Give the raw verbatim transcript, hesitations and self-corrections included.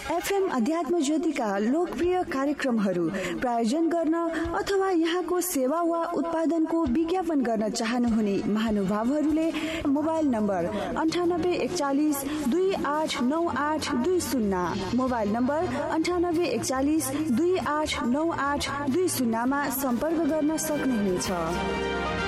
FM अध्यात्म ज्योतिका लोकप्रिय कार्यक्रमहरू प्रायोजन गर्न अथवा यहाँको सेवा वा उत्पादनको विज्ञापन गर्न चाहनुहुने महानुभावहरूले मोबाइल नम्बर अन्ठानब्बे एकचालिस दुई आठ नौ आठ दुई शून्य मोबाइल नम्बर अन्ठानब्बे एकचालिस दुई आठ नौ आठ दुई शून्यमा सम्पर्क गर्न सक्नुहुनेछ।